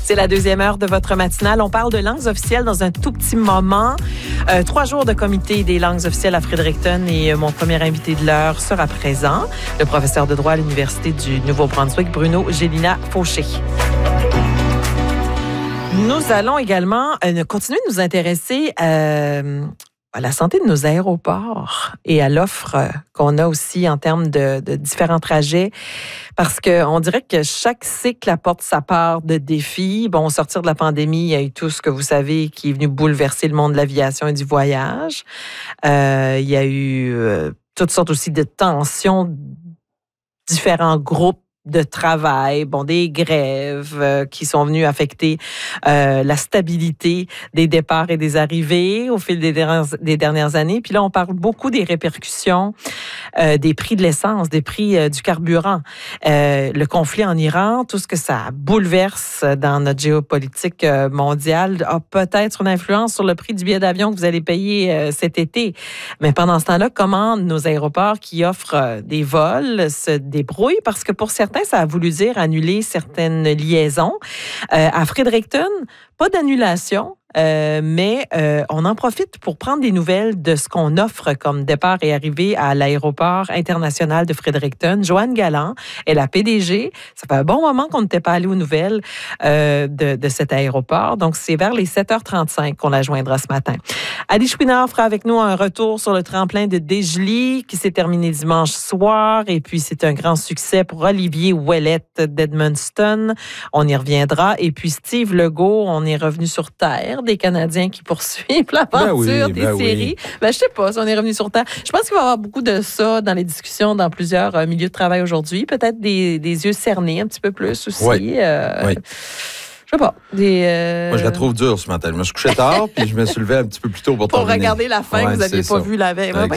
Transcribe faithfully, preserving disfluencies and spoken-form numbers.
C'est la deuxième heure de votre matinale. On parle de langues officielles dans un tout petit moment. Euh, trois jours de comité des langues officielles à Fredericton et euh, mon premier invité de l'heure sera présent, le professeur de droit à l'Université du Nouveau-Brunswick, Bruno Gélina-Fauché. Nous allons également euh, continuer de nous intéresser euh, à la santé de nos aéroports et à l'offre euh, qu'on a aussi en termes de, de différents trajets, parce qu'on dirait que chaque cycle apporte sa part de défis. Bon, au sortir de la pandémie, il y a eu tout ce que vous savez qui est venu bouleverser le monde de l'aviation et du voyage. Euh, il y a eu euh, toutes sortes aussi de tensions, différents groupes de travail, bon, des grèves euh, qui sont venues affecter euh, la stabilité des départs et des arrivées au fil des dernières, des dernières années. Puis là, on parle beaucoup des répercussions euh, des prix de l'essence, des prix euh, du carburant. Euh, le conflit en Iran, tout ce que ça bouleverse dans notre géopolitique euh, mondiale a peut-être une influence sur le prix du billet d'avion que vous allez payer euh, cet été. Mais pendant ce temps-là, comment nos aéroports qui offrent euh, des vols se débrouillent? Parce que pour certains, ça a voulu dire annuler certaines liaisons. Euh, à Fredericton, pas d'annulation, euh, mais euh, on en profite pour prendre des nouvelles de ce qu'on offre comme départ et arrivée à l'aéroport international de Fredericton. Joanne Galland est la P D G. Ça fait un bon moment qu'on n'était pas allé aux nouvelles euh, de, de cet aéroport. Donc, c'est vers les sept heures trente-cinq qu'on la joindra ce matin. Adi Chouinard fera avec nous un retour sur le tremplin de Dégelée qui s'est terminé dimanche soir. Et puis, c'est un grand succès pour Olivier Ouellette d'Edmundston. On y reviendra. Et puis, Steve Legault, on est revenu sur terre, des Canadiens qui poursuivent l'aventure ben oui, des ben séries. Oui. Ben, je sais pas si on est revenu sur terre. Je pense qu'il va y avoir beaucoup de ça dans les discussions dans plusieurs euh, milieux de travail aujourd'hui. Peut-être des, des yeux cernés un petit peu plus aussi. Oui. Euh, oui. Je sais pas. Des, euh... Moi, je la trouve dure ce matin. Je me suis couché tard, puis je me suis levé un petit peu plus tôt pour, pour terminer. regarder la fin ouais, que vous n'aviez pas vue la veille.